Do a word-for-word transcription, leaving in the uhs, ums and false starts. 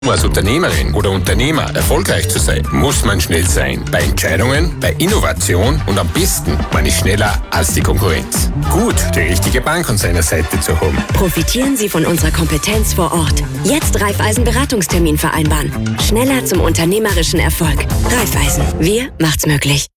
Um als Unternehmerin oder Unternehmer erfolgreich zu sein, muss man schnell sein. Bei Entscheidungen, bei Innovation und am besten, man ist schneller als die Konkurrenz. Gut, die richtige Bank an seiner Seite zu haben. Profitieren Sie von unserer Kompetenz vor Ort. Jetzt Raiffeisen-Beratungstermin vereinbaren. Schneller zum unternehmerischen Erfolg. Raiffeisen, wir macht's möglich.